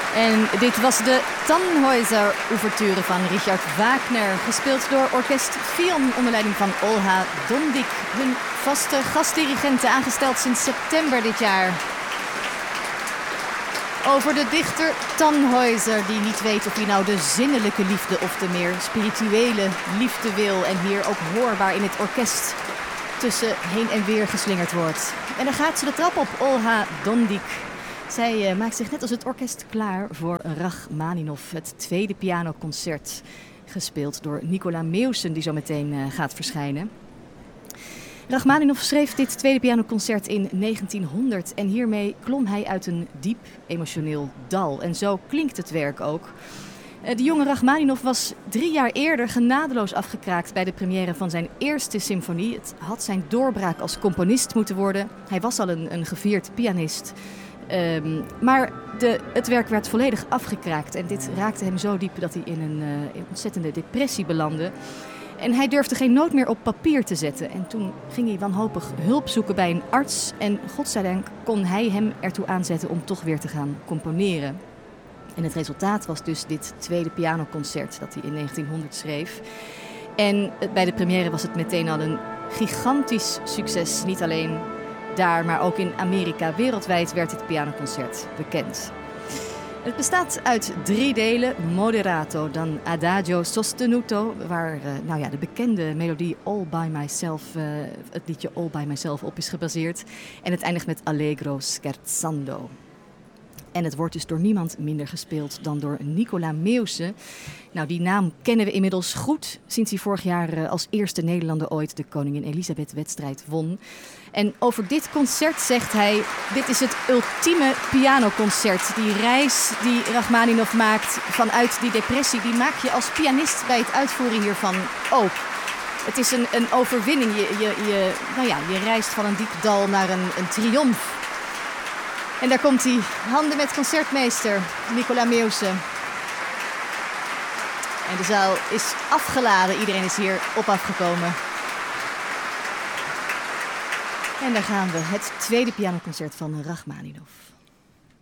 En dit was de Tannhäuser-ouverture van Richard Wagner, gespeeld door orkest Fion onder leiding van Olha Dondik, hun vaste gastdirigente, aangesteld sinds september dit jaar. Over de dichter Tannhäuser, die niet weet of hij nou de zinnelijke liefde of de meer spirituele liefde wil en hier ook hoorbaar in het orkest tussen heen en weer geslingerd wordt. En dan gaat ze de trap op, Olha Dondik. Zij maakt zich net als het orkest klaar voor Rachmaninov, het tweede pianoconcert, gespeeld door Nicola Meeuwsen, die zo meteen gaat verschijnen. Rachmaninov schreef dit tweede pianoconcert in 1900 en hiermee klom hij uit een diep emotioneel dal. En zo klinkt het werk ook. De jonge Rachmaninov was 3 jaar eerder genadeloos afgekraakt bij de première van zijn eerste symfonie. Het had zijn doorbraak als componist moeten worden. Hij was al een gevierd pianist. Maar het werk werd volledig afgekraakt en dit raakte hem zo diep dat hij in een ontzettende depressie belandde. En hij durfde geen noot meer op papier te zetten. En toen ging hij wanhopig hulp zoeken bij een arts. En godzijdank kon hij hem ertoe aanzetten om toch weer te gaan componeren. En het resultaat was dus dit tweede pianoconcert dat hij in 1900 schreef. En bij de première was het meteen al een gigantisch succes. Niet alleen daar, maar ook in Amerika. Wereldwijd werd het pianoconcert bekend. Het bestaat uit 3 delen, moderato, dan adagio sostenuto, waar de bekende melodie All By Myself, het liedje All By Myself op is gebaseerd. En het eindigt met allegro scherzando. En het wordt dus door niemand minder gespeeld dan door Nicola Meeuwsen. Nou, die naam kennen we inmiddels goed, sinds hij vorig jaar als eerste Nederlander ooit de Koningin Elisabeth-wedstrijd won. En over dit concert zegt hij: dit is het ultieme pianoconcert. Die reis die Rachmaninov maakt vanuit die depressie, die maak je als pianist bij het uitvoeren hiervan ook. Het is een overwinning. Je reist van een diep dal naar een triomf. En daar komt hij, handen met concertmeester Nicola Meeuwsen. En de zaal is afgeladen, iedereen is hier op afgekomen. En daar gaan we, het tweede pianoconcert van Rachmaninov.